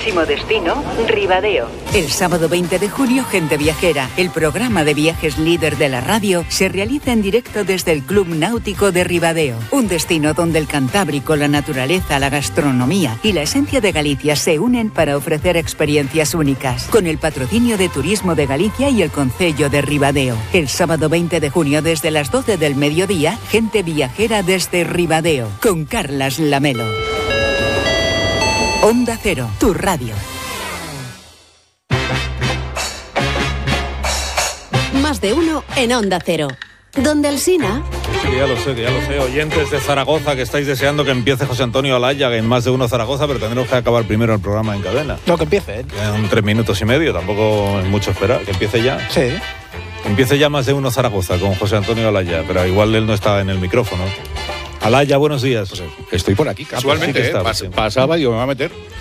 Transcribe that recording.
Próximo destino, Ribadeo. El sábado 20 de junio, Gente Viajera, el programa de viajes líder de la radio, se realiza en directo desde el Club Náutico de Ribadeo. Un destino donde el Cantábrico, la naturaleza, la gastronomía y la esencia de Galicia se unen para ofrecer experiencias únicas. Con el patrocinio de Turismo de Galicia y el Concello de Ribadeo. El sábado 20 de junio, desde las 12 del mediodía, Gente Viajera desde Ribadeo, con Carlas Lamelo. Onda Cero, tu radio. Más de uno en Onda Cero. Donde Alsina. Sí, ya lo sé. Oyentes de Zaragoza que estáis deseando que empiece José Antonio Olaya en Más de Uno Zaragoza, pero tendremos que acabar primero el programa en cadena. No, que empiece, ¿eh? Quedan 3 minutos y medio, tampoco es mucho esperar. Que empiece ya. Sí. Empiece ya Más de Uno Zaragoza con José Antonio Olaya, pero igual él no está en el micrófono. Olaya, buenos días. Estoy por aquí, casualmente, sí que está, pasaba y digo, me va a meter.